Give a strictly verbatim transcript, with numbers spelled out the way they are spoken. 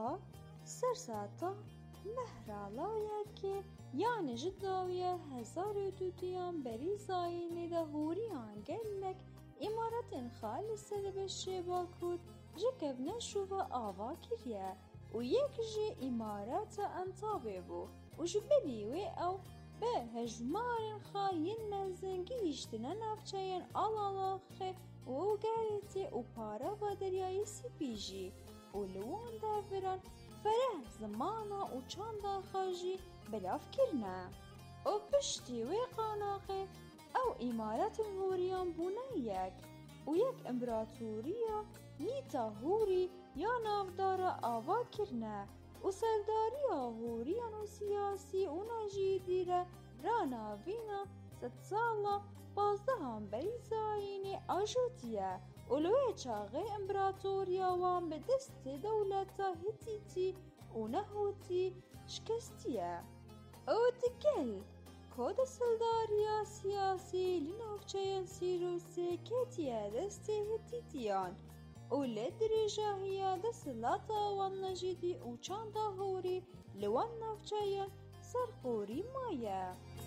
دا سر ساتا مهرالایا که یعنی جداویه هزار دوتیان بری زاینی ده هوریان گلک امارت خالص بشه باکود جکب نشوه آوا کریه و یک جی امارت انتابه بو و جبلیوی او به هجمار خاین مزنگی هشتنه نفچین آلالاخه و گریتی و پارا و دریای سپیجی و لوان دافران فره زمانا و چاندا خاجی بلاف کرنه و پشتی وی قاناقه او امارت هوریان بونه یک و یک امبراتوریا نیتا هوری یا نافدارا آوا کرنه و سرداری هوریان و سیاسی و نجیدی را رانا وینا ست سالا بازده هم بری زاینی آجوتیه اولوی چاقه امبراتوریا وان به دست دولتا هتیتی و نهوتی شکستیه او دگل کود سلداریا سیاسی لنوفچین سیروسی کتیه دست هتیتیان او لدرجه هیا دست لاتا وان نجیدی و چاندا هوری لوان نوفچین سرخوری مایه